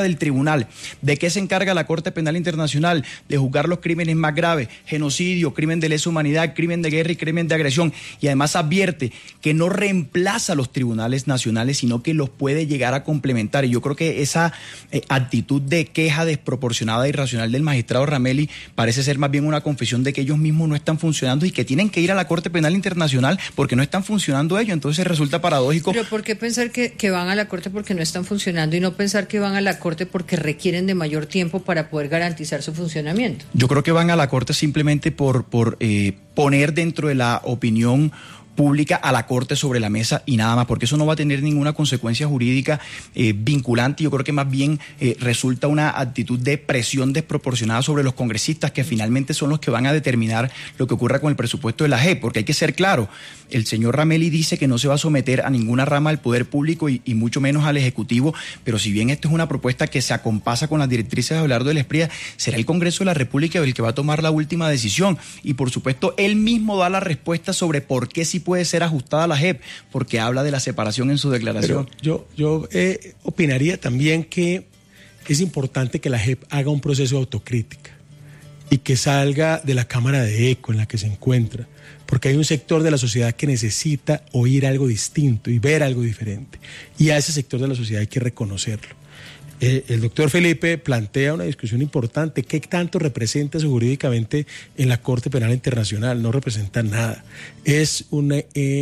del tribunal. ¿De qué se encarga la Corte Penal Internacional? De juzgar los crímenes más graves: genocidio, crimen de lesa humanidad, crimen de guerra y crimen de agresión. Y además advierte que no reemplaza a los tribunales nacionales, sino que los puede llegar a complementar. Y yo creo que esa actitud de queja desproporcionada e irracional del magistrado Ramelli parece ser más bien una confesión de que ellos mismos no están funcionando y que tienen que ir a la Corte Penal Internacional porque no están funcionando ellos. Entonces resulta paradójico. Pero ¿por qué pensar que van a la Corte porque no están funcionando y no pensar que van a la Corte porque requieren de mayor tiempo para poder garantizar su funcionamiento? Yo creo que van a la Corte simplemente por poner dentro de la opinión pública a la Corte sobre la mesa y nada más, porque eso no va a tener ninguna consecuencia jurídica vinculante. Yo creo que más bien resulta una actitud de presión desproporcionada sobre los congresistas, que finalmente son los que van a determinar lo que ocurra con el presupuesto de la JEP, porque hay que ser claro, el señor Ramelli dice que no se va a someter a ninguna rama del poder público y mucho menos al Ejecutivo, pero si bien esto es una propuesta que se acompasa con las directrices de Abelardo del Esprilla, será el Congreso de la República el que va a tomar la última decisión y por supuesto él mismo da la respuesta sobre por qué sí puede ser ajustada a la JEP, porque habla de la separación en su declaración. Pero yo opinaría también que es importante que la JEP haga un proceso de autocrítica y que salga de la cámara de eco en la que se encuentra, porque hay un sector de la sociedad que necesita oír algo distinto y ver algo diferente, y a ese sector de la sociedad hay que reconocerlo. El doctor Felipe plantea una discusión importante. ¿Qué tanto representa eso jurídicamente en la Corte Penal Internacional? No representa nada. Es un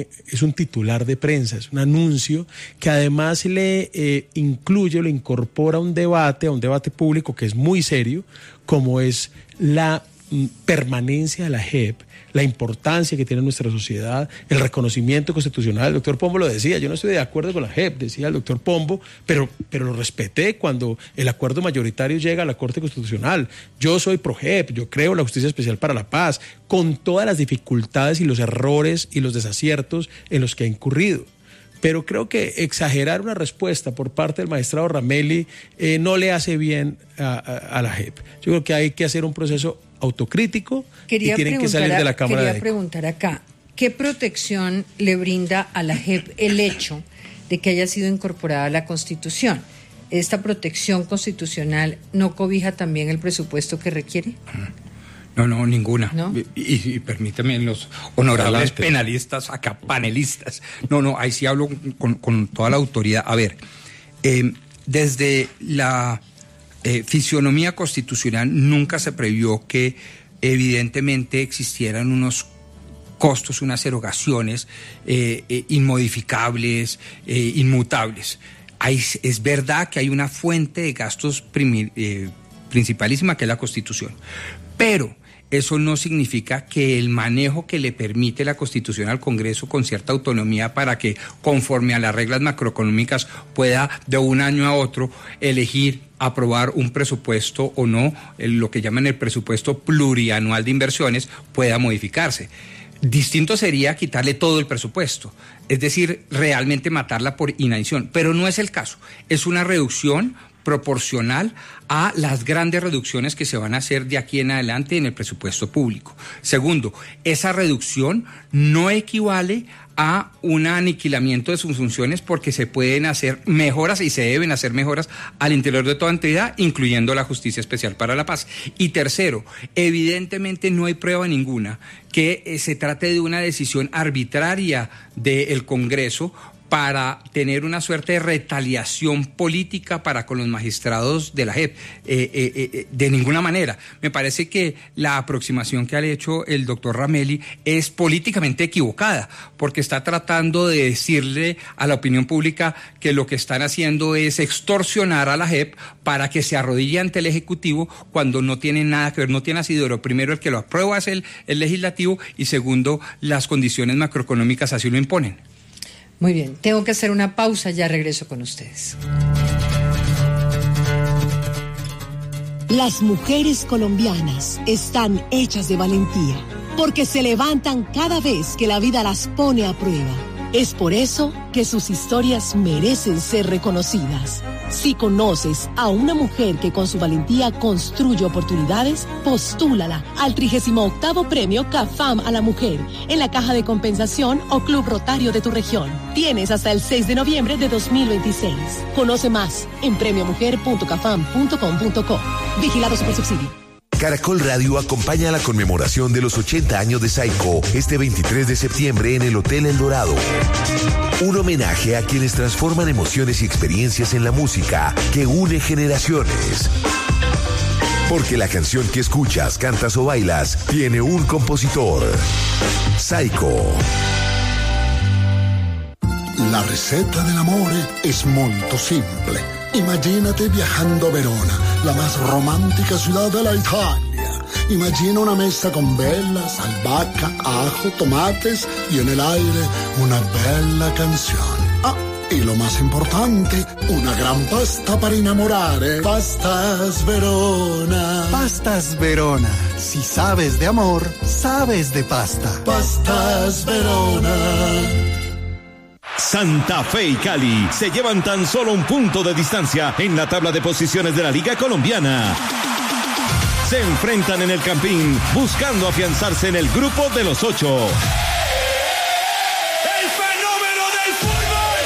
titular de prensa, es un anuncio que además le incluye, lo incorpora a un debate público que es muy serio, como es la permanencia de la JEP, la importancia que tiene en nuestra sociedad, el reconocimiento constitucional. El doctor Pombo lo decía, yo no estoy de acuerdo con la JEP, decía el doctor Pombo, pero lo respeté cuando el acuerdo mayoritario llega a la Corte Constitucional. Yo soy pro JEP, yo creo en la Justicia Especial para la Paz, con todas las dificultades y los errores y los desaciertos en los que ha incurrido. Pero creo que exagerar una respuesta por parte del magistrado Ramelli no le hace bien a la JEP. Yo creo que hay que hacer un proceso autocrítico y tienen que salir de la Cámara de Eco. Quería preguntar acá, ¿qué protección le brinda a la JEP el hecho de que haya sido incorporada a la Constitución? ¿Esta protección constitucional no cobija también el presupuesto que requiere? No, ninguna. ¿No? Y permíteme, los honorables penalistas, acá panelistas. No, ahí sí hablo con toda la autoridad. A ver, desde la fisionomía constitucional nunca se previó que evidentemente existieran unos costos, unas erogaciones inmodificables, inmutables. Es verdad que hay una fuente de gastos principalísima que es la Constitución, pero eso no significa que el manejo que le permite la Constitución al Congreso con cierta autonomía para que, conforme a las reglas macroeconómicas, pueda de un año a otro elegir aprobar un presupuesto o no, lo que llaman el presupuesto plurianual de inversiones, pueda modificarse. Distinto sería quitarle todo el presupuesto, es decir, realmente matarla por inanición, pero no es el caso, es una reducción proporcional a las grandes reducciones que se van a hacer de aquí en adelante en el presupuesto público. Segundo, esa reducción no equivale a un aniquilamiento de sus funciones porque se pueden hacer mejoras y se deben hacer mejoras al interior de toda entidad, incluyendo la Justicia Especial para la Paz. Y tercero, evidentemente no hay prueba ninguna que se trate de una decisión arbitraria del Congreso para tener una suerte de retaliación política para con los magistrados de la JEP. De ninguna manera. Me parece que la aproximación que ha hecho el doctor Ramelli es políticamente equivocada, porque está tratando de decirle a la opinión pública que lo que están haciendo es extorsionar a la JEP para que se arrodille ante el Ejecutivo cuando no tiene nada que ver, no tiene asidero. Primero, el que lo aprueba es el Legislativo y segundo, las condiciones macroeconómicas así lo imponen. Muy bien, tengo que hacer una pausa, ya regreso con ustedes. Las mujeres colombianas están hechas de valentía, porque se levantan cada vez que la vida las pone a prueba. Es por eso que sus historias merecen ser reconocidas. Si conoces a una mujer que con su valentía construye oportunidades, postúlala al 38º Premio CAFAM a la Mujer en la Caja de Compensación o Club Rotario de tu región. Tienes hasta el 6 de noviembre de 2026. Conoce más en premiomujer.cafam.com.co. Vigilado Supersubsidio. Caracol Radio acompaña la conmemoración de los 80 años de Saico este 23 de septiembre en el Hotel El Dorado. Un homenaje a quienes transforman emociones y experiencias en la música que une generaciones. Porque la canción que escuchas, cantas o bailas tiene un compositor. Saico. La receta del amore es molto simple. Imagínate viajando a Verona, la más romántica ciudad de la Italia. Imagina una mesa con velas, albahaca, ajo, tomates y en el aire una bella canción. Ah, y lo más importante, una gran pasta para enamorare. Pastas Verona. Pastas Verona. Si sabes de amor, sabes de pasta. Pastas Verona. Santa Fe y Cali se llevan tan solo un punto de distancia en la tabla de posiciones de la Liga Colombiana. Se enfrentan en el Campín buscando afianzarse en el grupo de los 8. ¡El fenómeno del fútbol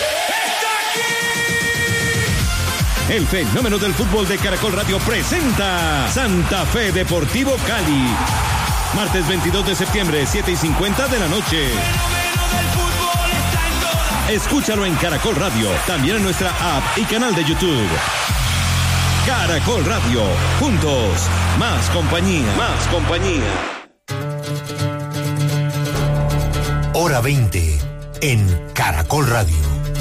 está aquí! El fenómeno del fútbol de Caracol Radio presenta Santa Fe Deportivo Cali. Martes 22 de septiembre, 7:50 de la noche. Escúchalo en Caracol Radio, también en nuestra app y canal de YouTube. Caracol Radio, juntos, más compañía, más compañía. Hora 20 en Caracol Radio.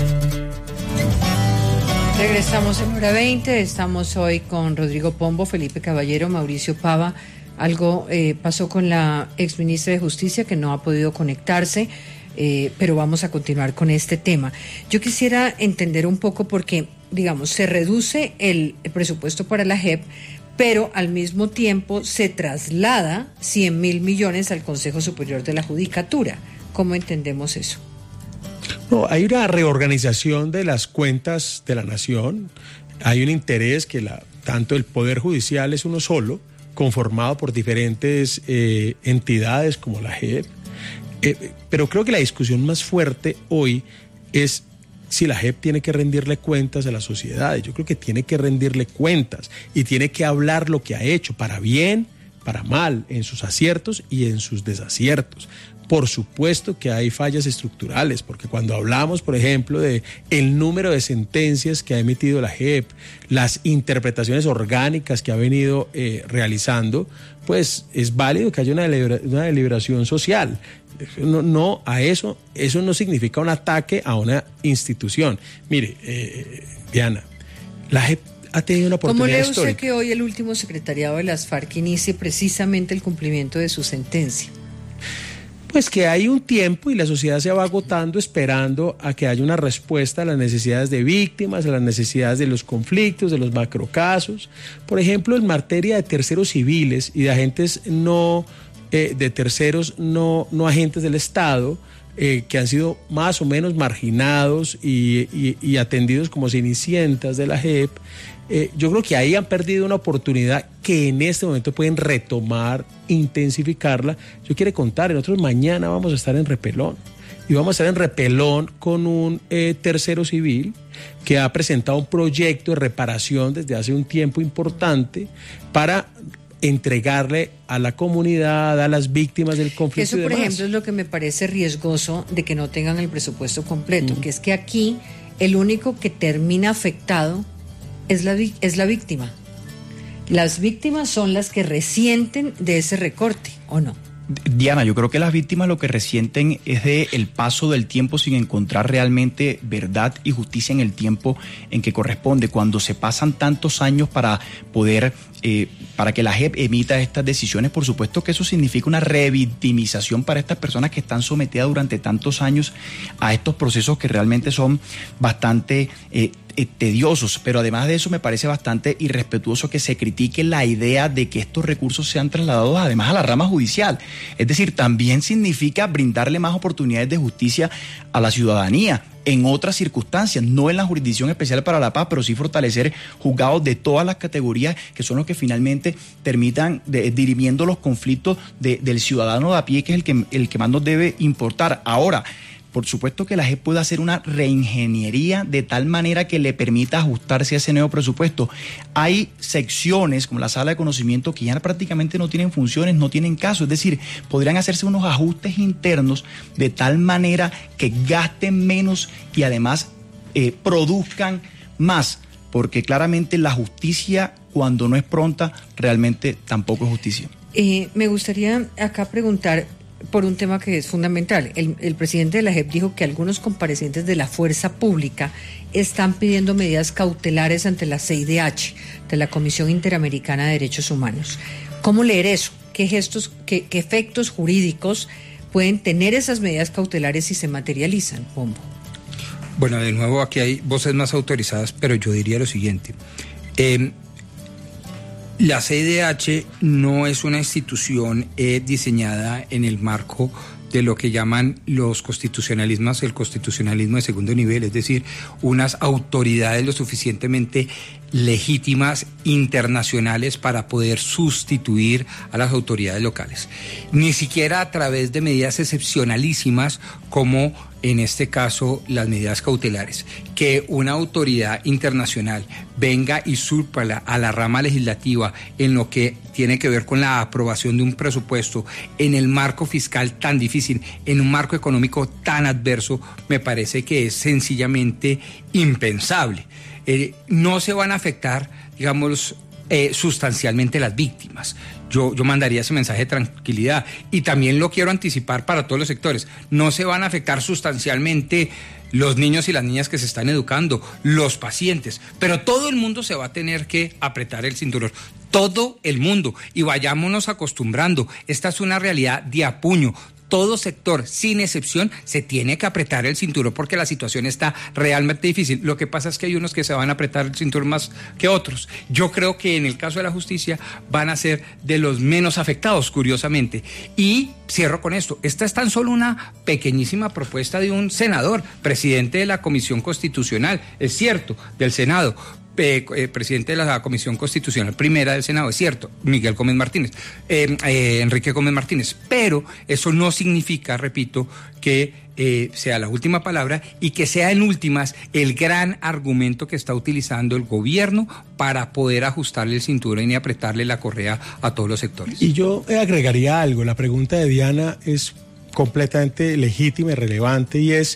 Regresamos en Hora 20, estamos hoy con Rodrigo Pombo, Felipe Caballero, Mauricio Pava. Algo pasó con la exministra de Justicia que no ha podido conectarse. Pero vamos a continuar con este tema. Yo quisiera entender un poco porque, digamos, se reduce el presupuesto para la JEP, pero al mismo tiempo se traslada 100.000 millones al Consejo Superior de la Judicatura. ¿Cómo entendemos eso? No, hay una reorganización de las cuentas de la nación. Hay un interés que tanto el Poder Judicial es uno solo, conformado por diferentes entidades como la JEP. Pero creo que la discusión más fuerte hoy es si la JEP tiene que rendirle cuentas a la sociedad. Yo creo que tiene que rendirle cuentas y tiene que hablar lo que ha hecho, para bien, para mal, en sus aciertos y en sus desaciertos. Por supuesto que hay fallas estructurales, porque cuando hablamos, por ejemplo, de el número de sentencias que ha emitido la JEP, las interpretaciones orgánicas que ha venido realizando, pues es válido que haya una deliberación social. No, a eso no significa un ataque a una institución. Mire, Diana, la JEP ha tenido una oportunidad histórica. ¿Cómo lee usted que hoy el último secretariado de las FARC inicie precisamente el cumplimiento de su sentencia? Pues que hay un tiempo y la sociedad se va agotando esperando a que haya una respuesta a las necesidades de víctimas, a las necesidades de los conflictos, de los macrocasos. Por ejemplo, en materia de terceros civiles y de agentes de terceros no agentes del Estado, que han sido más o menos marginados y atendidos como cenicientas de la JEP, yo creo que ahí han perdido una oportunidad que en este momento pueden retomar, intensificarla. Yo quiero contar, nosotros mañana vamos a estar en Repelón, y vamos a estar en Repelón con un tercero civil que ha presentado un proyecto de reparación desde hace un tiempo importante para entregarle a la comunidad, a las víctimas del conflicto. Eso, por ejemplo, es lo que me parece riesgoso de que no tengan el presupuesto completo, que es que aquí el único que termina afectado es la víctima. Las víctimas son las que resienten de ese recorte, ¿o no? Diana, yo creo que las víctimas lo que resienten es de el paso del tiempo sin encontrar realmente verdad y justicia en el tiempo en que corresponde. Cuando se pasan tantos años para poder, para que la JEP emita estas decisiones, por supuesto que eso significa una revictimización para estas personas que están sometidas durante tantos años a estos procesos que realmente son bastante tediosos, pero además de eso me parece bastante irrespetuoso que se critique la idea de que estos recursos sean trasladados además a la rama judicial. Es decir, también significa brindarle más oportunidades de justicia a la ciudadanía en otras circunstancias, no en la Jurisdicción Especial para la Paz, pero sí fortalecer juzgados de todas las categorías que son los que finalmente terminan dirimiendo los conflictos del ciudadano de a pie, que es el que más nos debe importar. Ahora, por supuesto que la JEP puede hacer una reingeniería de tal manera que le permita ajustarse a ese nuevo presupuesto. Hay secciones como la sala de conocimiento que ya prácticamente no tienen funciones, no tienen caso. Es decir, podrían hacerse unos ajustes internos de tal manera que gasten menos y además produzcan más. Porque claramente la justicia, cuando no es pronta, realmente tampoco es justicia. Me gustaría acá preguntar por un tema que es fundamental. El presidente de la JEP dijo que algunos comparecientes de la fuerza pública están pidiendo medidas cautelares ante la CIDH, de la Comisión Interamericana de Derechos Humanos. ¿Cómo leer eso? ¿Qué efectos jurídicos pueden tener esas medidas cautelares si se materializan, Pombo? Bueno, de nuevo, aquí hay voces más autorizadas, pero yo diría lo siguiente. La CIDH no es una institución diseñada en el marco de lo que llaman los constitucionalismos, el constitucionalismo de segundo nivel, es decir, unas autoridades lo suficientemente legítimas internacionales para poder sustituir a las autoridades locales. Ni siquiera a través de medidas excepcionalísimas como en este caso las medidas cautelares. Que una autoridad internacional venga y súrpala a la rama legislativa en lo que tiene que ver con la aprobación de un presupuesto en el marco fiscal tan difícil, en un marco económico tan adverso, me parece que es sencillamente impensable. No se van a afectar, digamos, sustancialmente las víctimas. Yo mandaría ese mensaje de tranquilidad y también lo quiero anticipar para todos los sectores. No se van a afectar sustancialmente los niños y las niñas que se están educando, los pacientes, pero todo el mundo se va a tener que apretar el cinturón. Todo el mundo. Y vayámonos acostumbrando. Esta es una realidad de a puño. Todo sector, sin excepción, se tiene que apretar el cinturón porque la situación está realmente difícil. Lo que pasa es que hay unos que se van a apretar el cinturón más que otros. Yo creo que en el caso de la justicia van a ser de los menos afectados, curiosamente. Y cierro con esto. Esta es tan solo una pequeñísima propuesta de un senador, presidente de la Comisión Constitucional, es cierto, del Senado. Presidente de la Comisión Constitucional Primera del Senado, es cierto, Miguel Gómez Martínez, Enrique Gómez Martínez, pero eso no significa, repito, que sea la última palabra y que sea en últimas el gran argumento que está utilizando el gobierno para poder ajustarle el cinturón y apretarle la correa a todos los sectores. Y yo agregaría algo, la pregunta de Diana es completamente legítima y relevante y es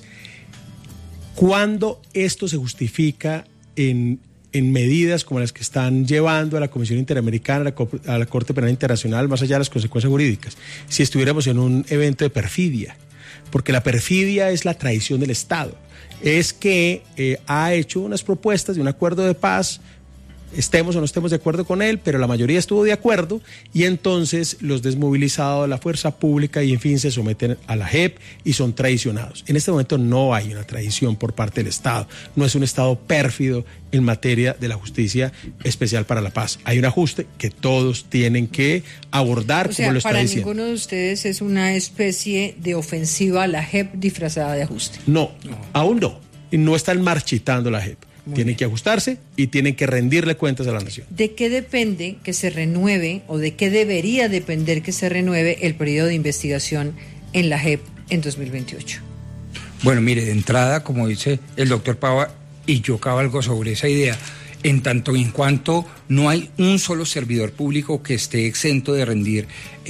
¿cuándo esto se justifica en medidas como las que están llevando a la Comisión Interamericana, a la Corte Penal Internacional, más allá de las consecuencias jurídicas? Si estuviéramos en un evento de perfidia, porque la perfidia es la traición del Estado, es que ha hecho unas propuestas de un acuerdo de paz, estemos o no estemos de acuerdo con él, pero la mayoría estuvo de acuerdo y entonces los desmovilizados de la fuerza pública y en fin se someten a la JEP y son traicionados. En este momento no hay una traición por parte del Estado, no es un Estado pérfido en materia de la justicia especial para la paz. Hay un ajuste que todos tienen que abordar, como lo está diciendo. Para ninguno de ustedes es una especie de ofensiva a la JEP disfrazada de ajuste. No, aún no. Y no están marchitando la JEP. Tienen que ajustarse y tienen que rendirle cuentas a la nación. ¿De qué depende que se renueve o de qué debería depender que se renueve el periodo de investigación en la JEP en 2028? Bueno, mire, de entrada, como dice el doctor Pava, y yo cabalgo sobre esa idea, en tanto y en cuanto no hay un solo servidor público que esté exento de rendir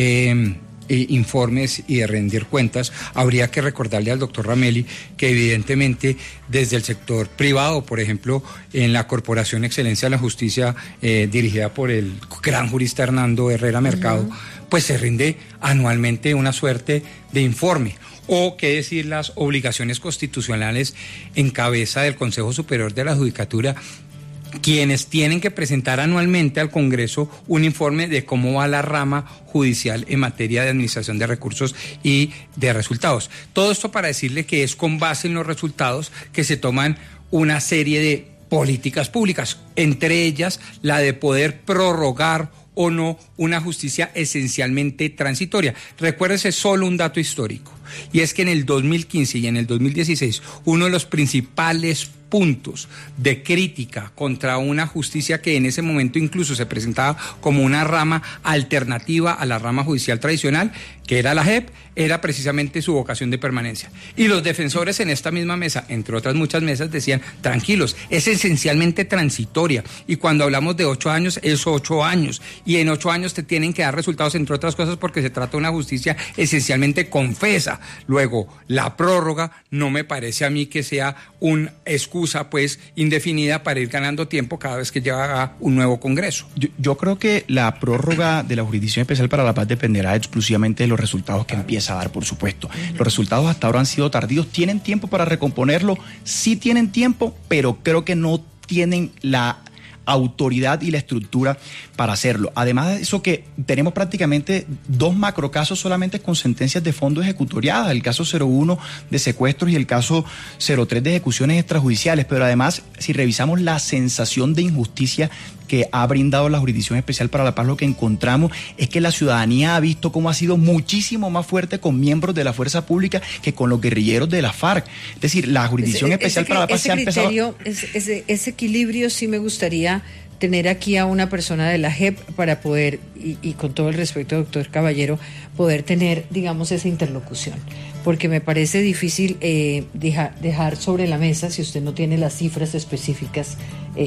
informes y de rendir cuentas, habría que recordarle al doctor Ramelli que evidentemente desde el sector privado, por ejemplo, en la Corporación Excelencia de la Justicia dirigida por el gran jurista Hernando Herrera Mercado, pues se rinde anualmente una suerte de informe. O qué decir las obligaciones constitucionales en cabeza del Consejo Superior de la Judicatura, quienes tienen que presentar anualmente al Congreso un informe de cómo va la rama judicial en materia de administración de recursos y de resultados. Todo esto para decirle que es con base en los resultados que se toman una serie de políticas públicas, entre ellas la de poder prorrogar o no una justicia esencialmente transitoria. Recuérdese solo un dato histórico, y es que en el 2015 y en el 2016 uno de los principales puntos de crítica contra una justicia que en ese momento incluso se presentaba como una rama alternativa a la rama judicial tradicional, que era la JEP, era precisamente su vocación de permanencia. Y los defensores en esta misma mesa, entre otras muchas mesas, decían, tranquilos, es esencialmente transitoria, y cuando hablamos de 8 años, es 8 años, y en 8 años te tienen que dar resultados, entre otras cosas, porque se trata de una justicia esencialmente confesa. Luego, la prórroga no me parece a mí que sea una excusa pues indefinida para ir ganando tiempo cada vez que llega un nuevo Congreso. Yo creo que la prórroga de la Jurisdicción Especial para la Paz dependerá exclusivamente de los resultados que empieza a dar, por supuesto. Los resultados hasta ahora han sido tardíos. ¿Tienen tiempo para recomponerlo? Sí tienen tiempo, pero creo que no tienen la autoridad y la estructura para hacerlo. Además de eso, que tenemos prácticamente 2 macrocasos solamente con sentencias de fondo ejecutoriadas, el caso 01 de secuestros y el caso 03 de ejecuciones extrajudiciales, pero además, si revisamos la sensación de injusticia que ha brindado la Jurisdicción Especial para la Paz, lo que encontramos es que la ciudadanía ha visto cómo ha sido muchísimo más fuerte con miembros de la fuerza pública que con los guerrilleros de la FARC. Es decir, la Jurisdicción Especial para la Paz se ha empezado... Ese equilibrio sí me gustaría tener aquí a una persona de la JEP para poder, y con todo el respeto, doctor Caballero, poder tener, digamos, esa interlocución. Porque me parece difícil dejar sobre la mesa, si usted no tiene las cifras específicas,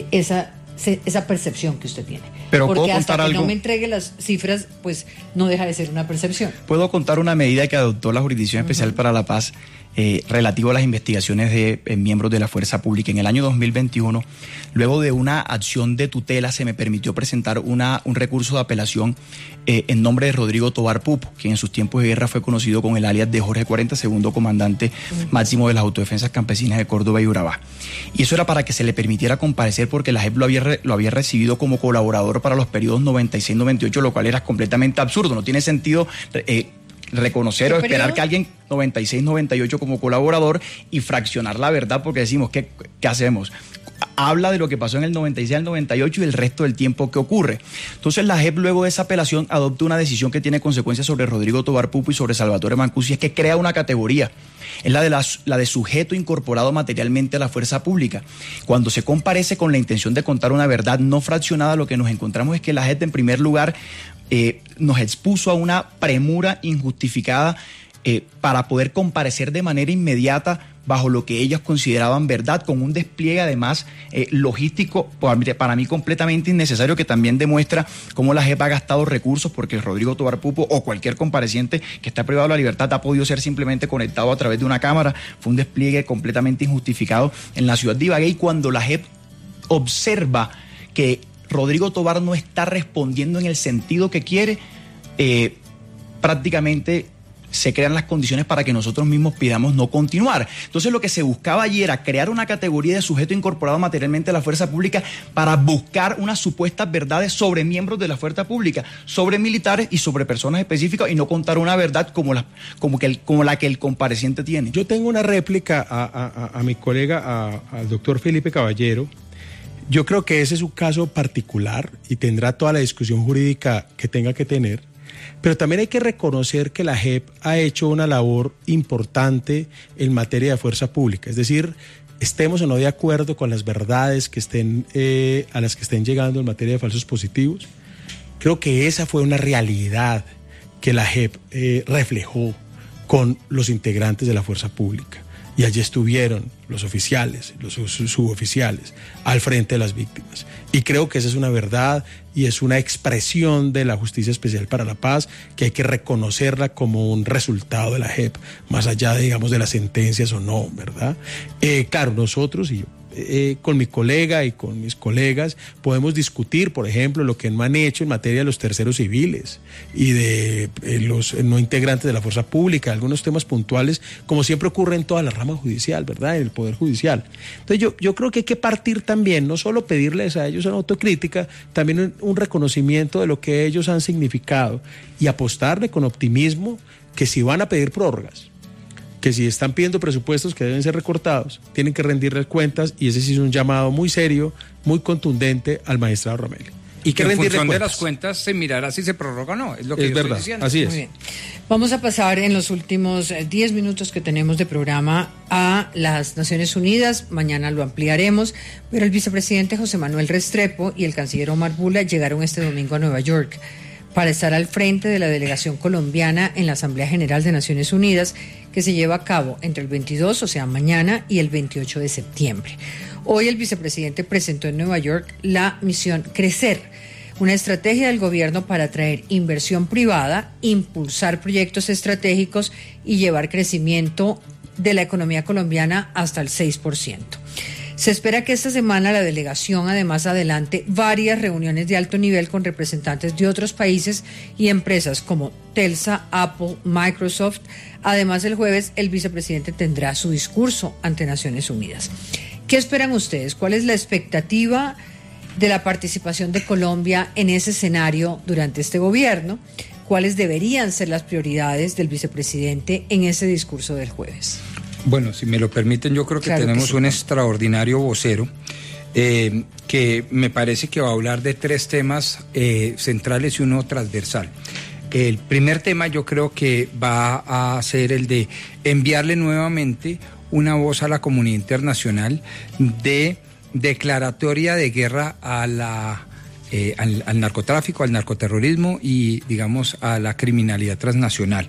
esa percepción que usted tiene. Pero porque hasta que algo, no me entregue las cifras, pues no deja de ser una percepción. Puedo contar una medida que adoptó la Jurisdicción Especial para la Paz relativo a las investigaciones de miembros de la fuerza pública. En el año 2021, luego de una acción de tutela, se me permitió presentar un recurso de apelación en nombre de Rodrigo Tobar Pupo, quien en sus tiempos de guerra fue conocido con el alias de Jorge 40, segundo comandante máximo de las autodefensas campesinas de Córdoba y Urabá. Y eso era para que se le permitiera comparecer, porque la JEP lo había recibido como colaborador para los periodos 96-98, lo cual era completamente absurdo. No tiene sentido reconocer o esperar que alguien 96-98 como colaborador y fraccionar la verdad, porque decimos, ¿qué hacemos? Habla de lo que pasó en el 96 al 98 y el resto del tiempo que ocurre. Entonces la JEP, luego de esa apelación, adopta una decisión que tiene consecuencias sobre Rodrigo Tobar Pupo y sobre Salvatore Mancusi, es que crea una categoría. Es la de sujeto incorporado materialmente a la fuerza pública. Cuando se comparece con la intención de contar una verdad no fraccionada, lo que nos encontramos es que la JEP, en primer lugar, nos expuso a una premura injustificada para poder comparecer de manera inmediata bajo lo que ellas consideraban verdad, con un despliegue además logístico para mí completamente innecesario, que también demuestra cómo la JEP ha gastado recursos, porque Rodrigo Tobar Pupo o cualquier compareciente que está privado de la libertad ha podido ser simplemente conectado a través de una cámara. Fue un despliegue completamente injustificado en la ciudad de Ibagué, y cuando la JEP observa que Rodrigo Tobar no está respondiendo en el sentido que quiere, prácticamente se crean las condiciones para que nosotros mismos pidamos no continuar. Entonces lo que se buscaba allí era crear una categoría de sujeto incorporado materialmente a la fuerza pública para buscar unas supuestas verdades sobre miembros de la fuerza pública, sobre militares y sobre personas específicas, y no contar una verdad como la que el compareciente tiene. Yo tengo una réplica a mi colega, al doctor Felipe Caballero. Yo creo que ese es un caso particular y tendrá toda la discusión jurídica que tenga que tener, pero también hay que reconocer que la JEP ha hecho una labor importante en materia de fuerza pública. Es decir, estemos o no de acuerdo con las verdades que a las que estén llegando en materia de falsos positivos, creo que esa fue una realidad que la JEP reflejó con los integrantes de la fuerza pública. Y allí estuvieron los oficiales, los suboficiales, al frente de las víctimas. Y creo que esa es una verdad y es una expresión de la Justicia Especial para la Paz que hay que reconocerla como un resultado de la JEP, más allá, digamos, de las sentencias o no, ¿verdad? Claro, nosotros y yo, con mi colega y con mis colegas podemos discutir, por ejemplo, lo que no han hecho en materia de los terceros civiles y de los no integrantes de la fuerza pública, algunos temas puntuales, como siempre ocurre en toda la rama judicial, ¿verdad?, en el Poder Judicial. Entonces yo creo que hay que partir también, no solo pedirles a ellos una autocrítica, también un reconocimiento de lo que ellos han significado y apostarle con optimismo que si van a pedir prórrogas, que si están pidiendo presupuestos que deben ser recortados, tienen que rendirles cuentas, y ese sí es un llamado muy serio, muy contundente al magistrado Romelli. Y que en función de las cuentas se mirará si se prorroga o no, es lo que es verdad, estoy diciendo. así es. Muy bien. Vamos a pasar en los últimos 10 minutos que tenemos de programa a las Naciones Unidas. Mañana lo ampliaremos, pero el vicepresidente José Manuel Restrepo y el canciller Omar Bula llegaron este domingo a Nueva York para estar al frente de la delegación colombiana en la Asamblea General de Naciones Unidas, que se lleva a cabo entre el 22, o sea, mañana, y el 28 de septiembre. Hoy el vicepresidente presentó en Nueva York la misión Crecer, una estrategia del gobierno para atraer inversión privada, impulsar proyectos estratégicos y llevar crecimiento de la economía colombiana hasta el 6%. Se espera que esta semana la delegación además adelante varias reuniones de alto nivel con representantes de otros países y empresas como Telsa, Apple, Microsoft. Además, el jueves el vicepresidente tendrá su discurso ante Naciones Unidas. ¿Qué esperan ustedes? ¿Cuál es la expectativa de la participación de Colombia en ese escenario durante este gobierno? ¿Cuáles deberían ser las prioridades del vicepresidente en ese discurso del jueves? Bueno, si me lo permiten, yo creo que claro tenemos que sí. Un extraordinario vocero que me parece que va a hablar de 3 temas centrales y uno transversal. El primer tema yo creo que va a ser el de enviarle nuevamente una voz a la comunidad internacional de declaratoria de guerra a al narcotráfico, al narcoterrorismo y, digamos, a la criminalidad transnacional.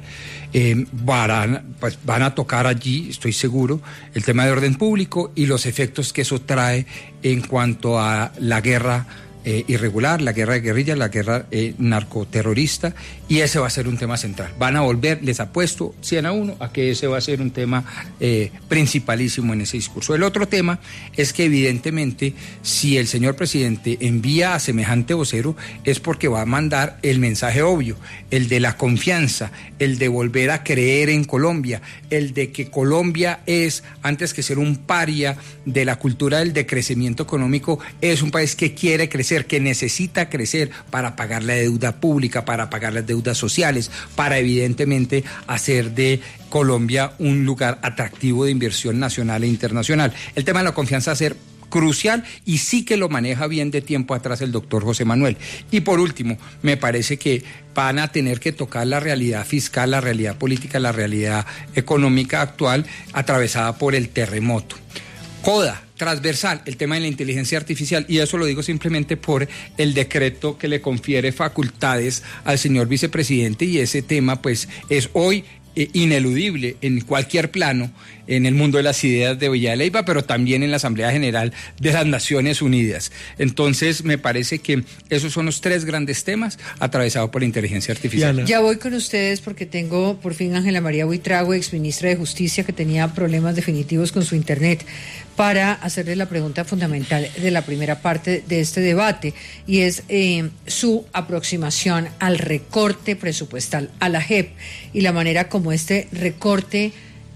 Van a tocar allí, estoy seguro, el tema de orden público y los efectos que eso trae en cuanto a la guerra irregular, la guerra de guerrilla, la guerra narcoterrorista, y ese va a ser un tema central. Van a volver, les apuesto 100-1 a que ese va a ser un tema principalísimo en ese discurso. El otro tema es que evidentemente si el señor presidente envía a semejante vocero es porque va a mandar el mensaje obvio, el de la confianza, el de volver a creer en Colombia, el de que Colombia es, antes que ser un paria de la cultura del decrecimiento económico, es un país que quiere crecer, que necesita crecer para pagar la deuda pública, para pagar las deudas sociales, para evidentemente hacer de Colombia un lugar atractivo de inversión nacional e internacional. El tema de la confianza va a ser crucial y sí que lo maneja bien de tiempo atrás el doctor José Manuel. Y por último, me parece que van a tener que tocar la realidad fiscal, la realidad política, la realidad económica actual atravesada por el terremoto. CODA, transversal, el tema de la inteligencia artificial, y eso lo digo simplemente por el decreto que le confiere facultades al señor vicepresidente, y ese tema pues es hoy ineludible en cualquier plano en el mundo de las ideas de Villa de Leyva, pero también en la Asamblea General de las Naciones Unidas. Entonces me parece que esos son los 3 grandes temas atravesados por la inteligencia artificial. Diana. Ya voy con ustedes porque tengo por fin Ángela María Buitrago, exministra de Justicia, que tenía problemas definitivos con su internet, para hacerle la pregunta fundamental de la primera parte de este debate, y es su aproximación al recorte presupuestal, a la JEP, y la manera como este recorte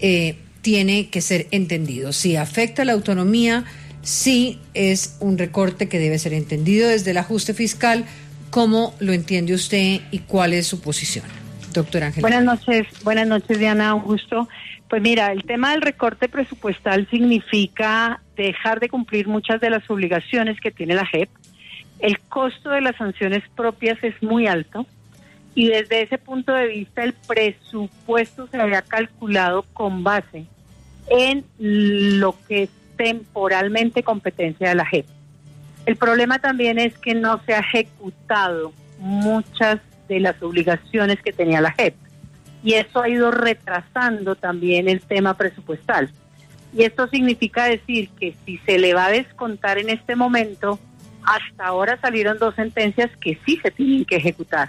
tiene que ser entendido. Si afecta a la autonomía, sí es un recorte que debe ser entendido desde el ajuste fiscal. ¿Cómo lo entiende usted y cuál es su posición? Doctora Ángela. Buenas noches, Diana, un gusto. Pues mira, el tema del recorte presupuestal significa dejar de cumplir muchas de las obligaciones que tiene la JEP. El costo de las sanciones propias es muy alto y desde ese punto de vista el presupuesto se había calculado con base en lo que es temporalmente competencia de la JEP. El problema también es que no se ha ejecutado muchas de las obligaciones que tenía la JEP. Y eso ha ido retrasando también el tema presupuestal. Y esto significa decir que si se le va a descontar en este momento, hasta ahora salieron 2 sentencias que sí se tienen que ejecutar.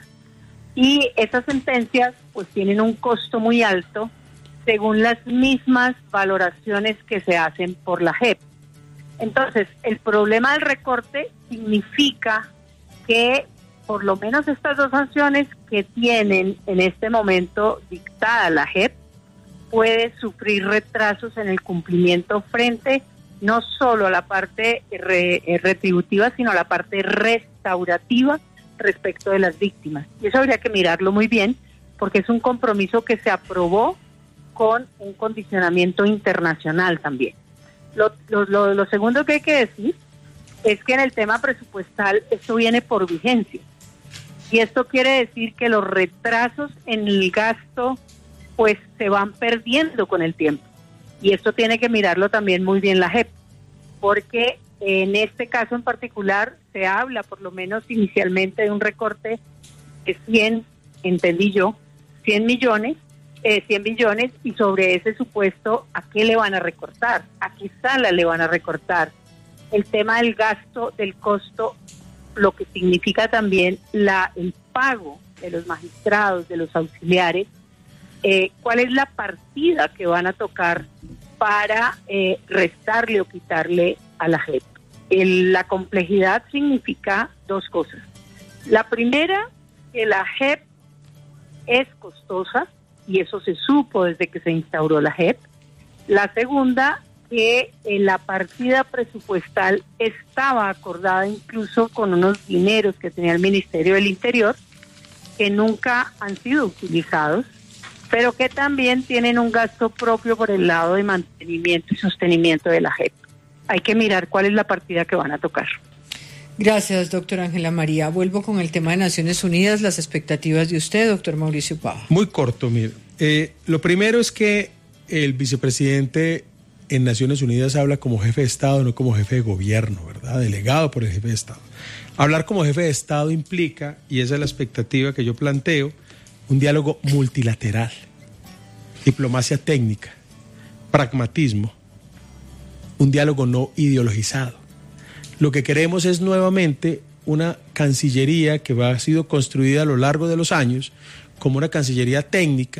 Y esas sentencias pues tienen un costo muy alto según las mismas valoraciones que se hacen por la JEP. Entonces, el problema del recorte significa que por lo menos estas 2 sanciones que tienen en este momento dictada la JEP puede sufrir retrasos en el cumplimiento frente no solo a la parte retributiva, sino a la parte restaurativa respecto de las víctimas. Y eso habría que mirarlo muy bien, porque es un compromiso que se aprobó con un condicionamiento internacional también. Lo segundo que hay que decir es que en el tema presupuestal esto viene por vigencia. Y esto quiere decir que los retrasos en el gasto pues se van perdiendo con el tiempo. Y esto tiene que mirarlo también muy bien la JEP, porque en este caso en particular se habla por lo menos inicialmente de un recorte de 100 billones, y sobre ese supuesto, ¿a qué le van a recortar? ¿A qué sala le van a recortar? El tema del gasto, del costo, lo que significa también el pago de los magistrados, de los auxiliares, cuál es la partida que van a tocar para restarle o quitarle a la JEP. La complejidad significa dos cosas. La primera, que la JEP es costosa, y eso se supo desde que se instauró la JEP. La segunda, que la partida presupuestal estaba acordada incluso con unos dineros que tenía el Ministerio del Interior, que nunca han sido utilizados, pero que también tienen un gasto propio por el lado de mantenimiento y sostenimiento de la JEP. Hay que mirar cuál es la partida que van a tocar. Gracias, doctora Ángela María. Vuelvo con el tema de Naciones Unidas, las expectativas de usted, doctor Mauricio Pava. Muy corto, mire. Lo primero es que el vicepresidente en Naciones Unidas habla como jefe de Estado, no como jefe de gobierno, ¿verdad? Delegado por el jefe de Estado. Hablar como jefe de Estado implica, y esa es la expectativa que yo planteo, un diálogo multilateral, diplomacia técnica, pragmatismo, un diálogo no ideologizado. Lo que queremos es nuevamente una cancillería que ha sido construida a lo largo de los años como una cancillería técnica,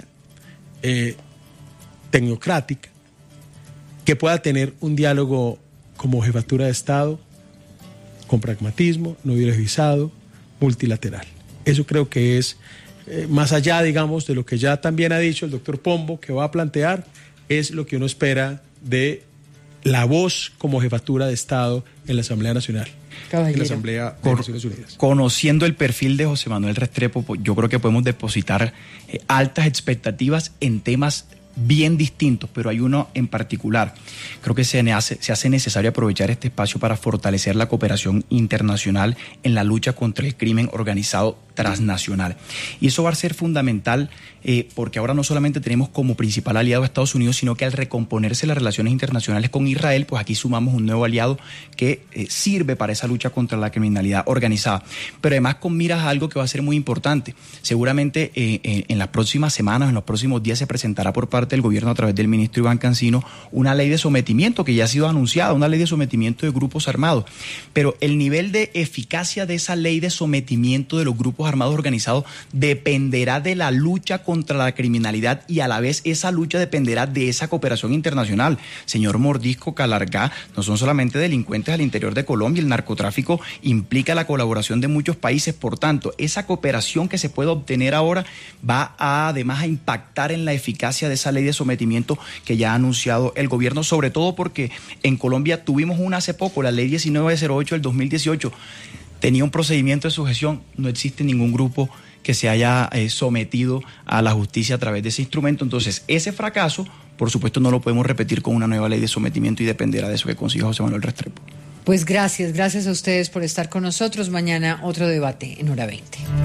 tecnocrática, que pueda tener un diálogo como jefatura de Estado, con pragmatismo, no ideologizado, multilateral. Eso creo que es, más allá, digamos, de lo que ya también ha dicho el doctor Pombo, que va a plantear, es lo que uno espera de la voz como jefatura de Estado en la Asamblea Nacional. Caballero. En la Asamblea de Naciones Unidas. Conociendo el perfil de José Manuel Restrepo, pues yo creo que podemos depositar altas expectativas en temas bien distintos, pero hay uno en particular. Creo que se hace necesario aprovechar este espacio para fortalecer la cooperación internacional en la lucha contra el crimen organizado transnacional. Y eso va a ser fundamental porque ahora no solamente tenemos como principal aliado a Estados Unidos, sino que al recomponerse las relaciones internacionales con Israel, pues aquí sumamos un nuevo aliado que sirve para esa lucha contra la criminalidad organizada. Pero además con miras a algo que va a ser muy importante. Seguramente en las próximas semanas, en los próximos días se presentará por parte del gobierno a través del ministro Iván Cancino una ley de sometimiento que ya ha sido anunciada, una ley de sometimiento de grupos armados. Pero el nivel de eficacia de esa ley de sometimiento de los grupos armados organizados dependerá de la lucha contra la criminalidad y a la vez esa lucha dependerá de esa cooperación internacional. Señor Mordisco, Calargá, no son solamente delincuentes al interior de Colombia, el narcotráfico implica la colaboración de muchos países, por tanto, esa cooperación que se puede obtener ahora va además a impactar en la eficacia de esa ley de sometimiento que ya ha anunciado el gobierno, sobre todo porque en Colombia tuvimos una hace poco, la ley 1908 del 2018, tenía un procedimiento de sujeción, no existe ningún grupo que se haya sometido a la justicia a través de ese instrumento. Entonces, ese fracaso, por supuesto, no lo podemos repetir con una nueva ley de sometimiento y dependerá de eso que consiga José Manuel Restrepo. Pues gracias a ustedes por estar con nosotros. Mañana otro debate en Hora 20.